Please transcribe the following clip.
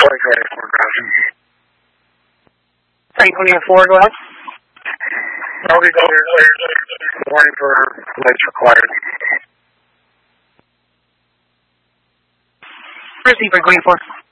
324, go ahead. I'll be going warning for lights required. Proceed for 24.